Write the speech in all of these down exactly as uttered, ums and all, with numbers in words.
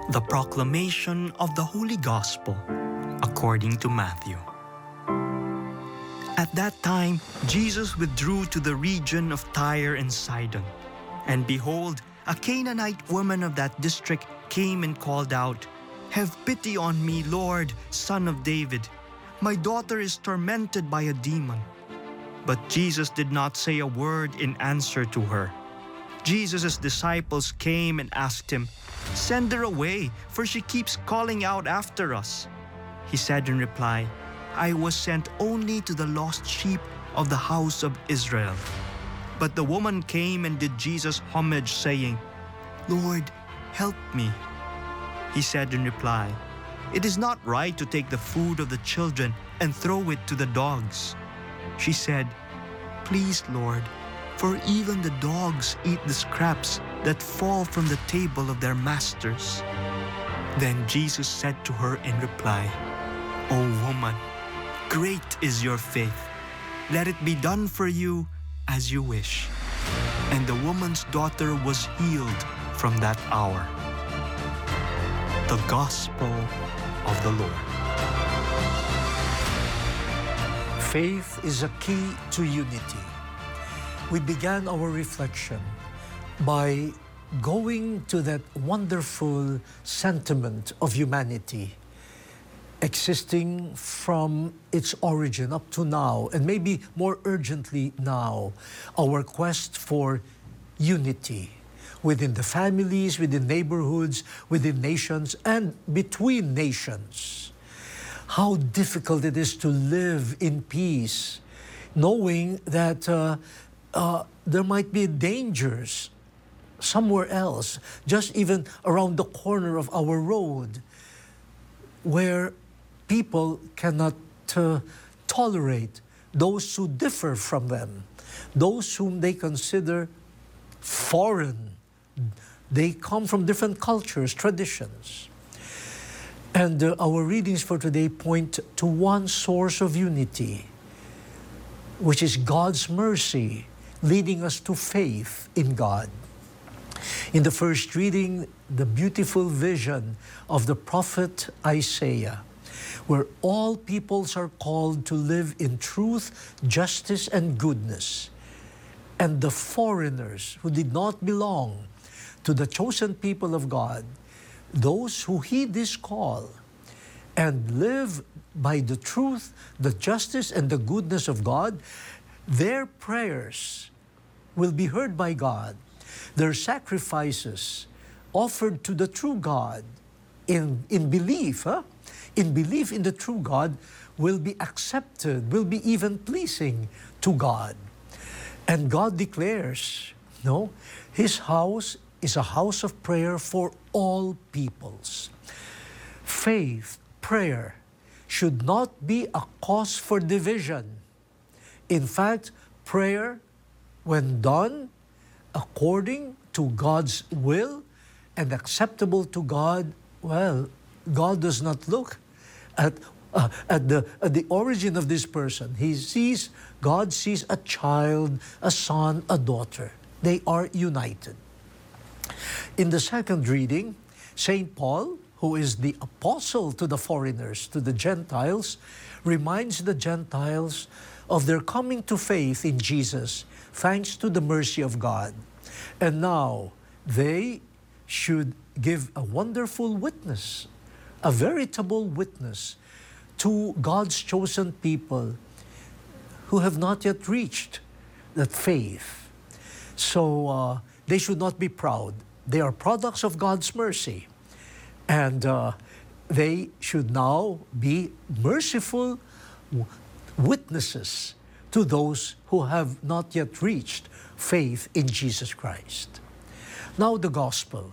The proclamation of the Holy Gospel according to Matthew. At that time, Jesus withdrew to the region of Tyre and Sidon. And behold, a Canaanite woman of that district came and called out, "Have pity on me, Lord, Son of David. My daughter is tormented by a demon." But Jesus did not say a word in answer to her. Jesus' disciples came and asked him, "Send her away, for she keeps calling out after us." He said in reply, "I was sent only to the lost sheep of the house of Israel." But the woman came and did Jesus homage, saying, "Lord, help me." He said in reply, "It is not right to take the food of the children and throw it to the dogs." She said, "Please, Lord, for even the dogs eat the scraps that fall from the table of their masters." Then Jesus said to her in reply, "O woman, great is your faith. Let it be done for you as you wish." And the woman's daughter was healed from that hour. The Gospel of the Lord. Faith is a key to unity. We began our reflection by going to that wonderful sentiment of humanity existing from its origin up to now, and maybe more urgently now, our quest for unity within the families, within neighborhoods, within nations, and between nations. How difficult it is to live in peace, knowing that uh, uh, there might be dangers somewhere else, just even around the corner of our road, where people cannot uh, tolerate those who differ from them, those whom they consider foreign. They come from different cultures, traditions. And uh, our readings for today point to one source of unity, which is God's mercy, leading us to faith in God. In the first reading, the beautiful vision of the prophet Isaiah, where all peoples are called to live in truth, justice, and goodness. And the foreigners who did not belong to the chosen people of God, those who heed this call and live by the truth, the justice, and the goodness of God, their prayers will be heard by God. Their sacrifices offered to the true God in, in belief, huh? in belief in the true God, will be accepted, will be even pleasing to God. And God declares, no, His house is a house of prayer for all peoples. Faith, prayer, should not be a cause for division. In fact, prayer, when done according to God's will and acceptable to God, well, God does not look at, uh, at, the, at the origin of this person. He sees, God sees a child, a son, a daughter. They are united. In the second reading, Saint Paul, who is the apostle to the foreigners, to the Gentiles, reminds the Gentiles of their coming to faith in Jesus, thanks to the mercy of God. And now they should give a wonderful witness, a veritable witness to God's chosen people who have not yet reached that faith. So uh, they should not be proud. They are products of God's mercy. And uh, they should now be merciful witnesses to those who have not yet reached faith in Jesus Christ. Now the Gospel.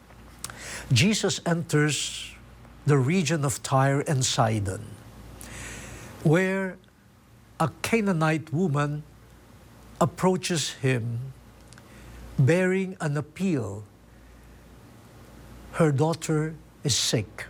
Jesus enters the region of Tyre and Sidon, where a Canaanite woman approaches him bearing an appeal. Her daughter is sick.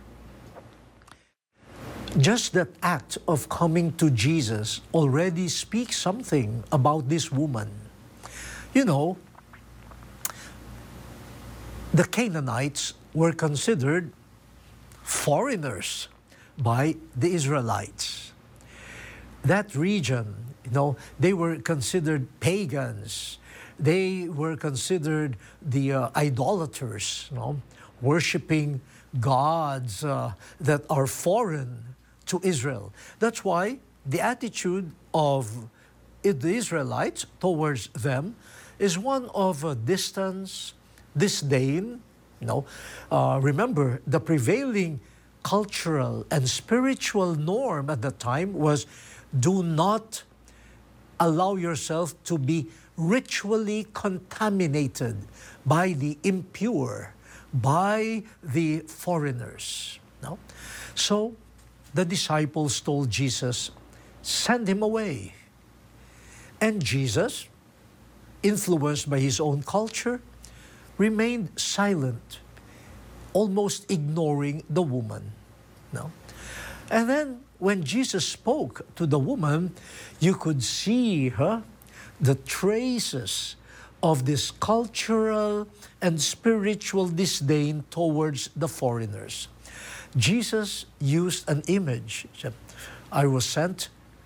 Just that act of coming to Jesus already speaks something about this woman. You know, The Canaanites were considered foreigners by the Israelites. That region, you know, they were considered pagans. They were considered the uh, idolaters, you know, worshiping gods uh, that are foreign to Israel. That's why the attitude of the Israelites towards them is one of uh, distance, disdain. You know, uh, remember, the prevailing cultural and spiritual norm at the time was do not allow yourself to be ritually contaminated by the impure, by the foreigners. No? So the disciples told Jesus, send him away. And Jesus, influenced by his own culture, remained silent, almost ignoring the woman. No? And then when Jesus spoke to the woman, you could see her, the traces of this cultural and spiritual disdain towards the foreigners. Jesus used an image. He said, I was sent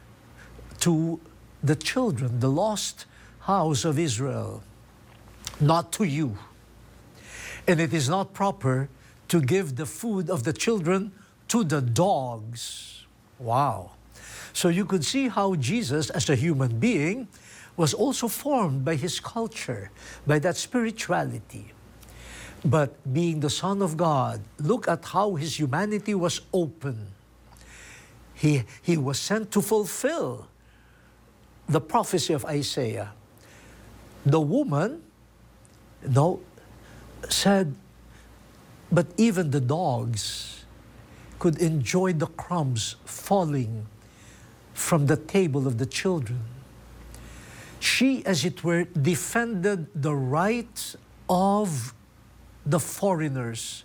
to the children, the lost house of Israel, not to you. And it is not proper to give the food of the children to the dogs. Wow. So you could see how Jesus, as a human being, was also formed by his culture, by that spirituality. But being the Son of God, look at how his humanity was open. He, he was sent to fulfill the prophecy of Isaiah. The woman, you know, said, but even the dogs could enjoy the crumbs falling from the table of the children. She, as it were, defended the rights of the foreigners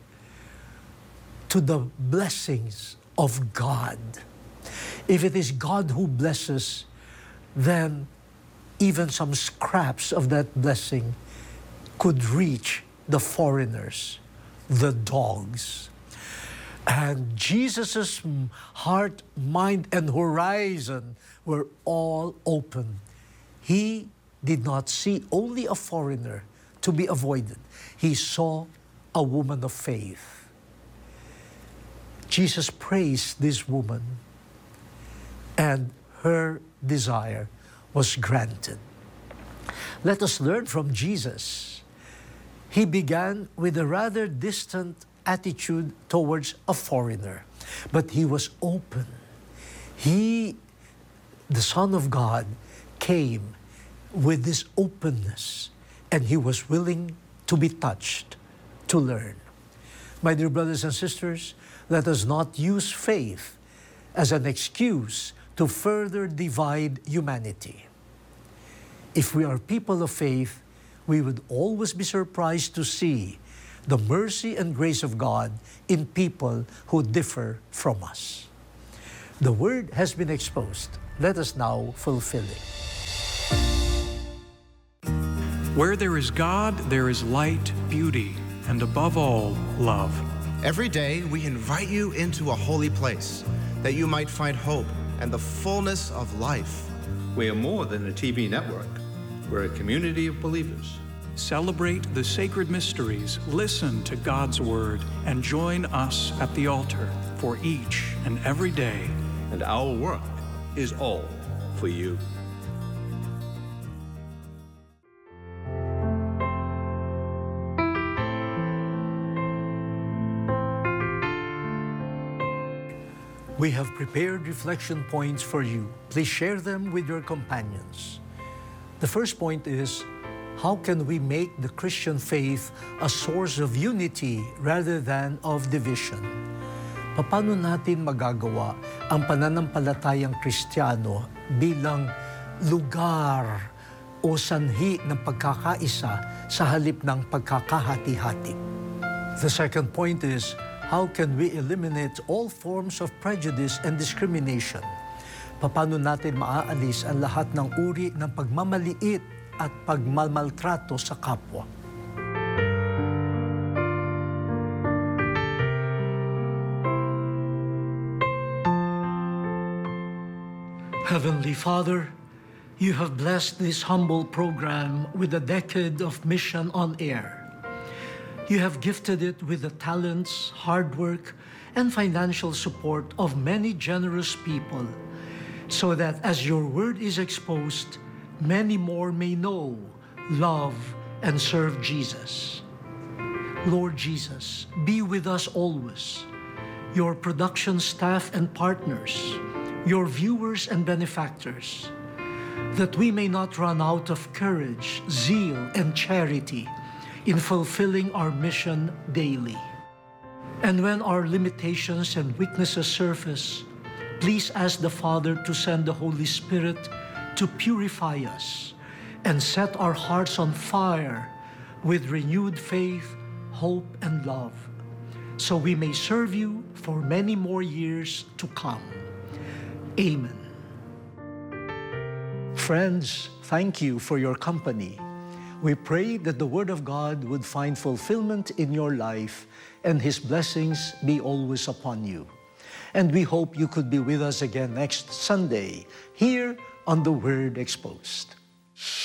to the blessings of God. If it is God who blesses, then even some scraps of that blessing could reach the foreigners, the dogs. And Jesus' heart, mind, and horizon were all open. He did not see only a foreigner to be avoided. He saw a woman of faith. Jesus praised this woman, and her desire was granted. Let us learn from Jesus. He began with a rather distant attitude towards a foreigner, but he was open. He, the Son of God, came with this openness, and he was willing to be touched, to learn. My dear brothers and sisters, let us not use faith as an excuse to further divide humanity. If we are people of faith, we would always be surprised to see the mercy and grace of God in people who differ from us. The word has been exposed. Let us now fulfill it. Where there is God, there is light, beauty, and above all, love. Every day, we invite you into a holy place that you might find hope and the fullness of life. We are more than a T V network. We're a community of believers. Celebrate the sacred mysteries, listen to God's word, and join us at the altar for each and every day. And our work is all for you. We have prepared reflection points for you. Please share them with your companions. The first point is, how can we make the Christian faith a source of unity rather than of division? Paano natin magagawa ang pananampalatayang Kristiyano bilang lugar o sanhi ng pagkakaisa sa halip ng pagkakahati-hati? The second point is, how can we eliminate all forms of prejudice and discrimination? Paano natin maaalis ang lahat ng uri ng pagmamaliit at pagmamaltrato sa kapwa? Heavenly Father, you have blessed this humble program with a decade of mission on air. You have gifted it with the talents, hard work, and financial support of many generous people, so that as your word is exposed, many more may know, love, and serve Jesus. Lord Jesus, be with us always, your production staff and partners, your viewers and benefactors, that we may not run out of courage, zeal, and charity in fulfilling our mission daily. And when our limitations and weaknesses surface, please ask the Father to send the Holy Spirit to purify us and set our hearts on fire with renewed faith, hope, and love, so we may serve you for many more years to come. Amen. Friends, thank you for your company. We pray that the Word of God would find fulfillment in your life and His blessings be always upon you. And we hope you could be with us again next Sunday here on The Word Exposed.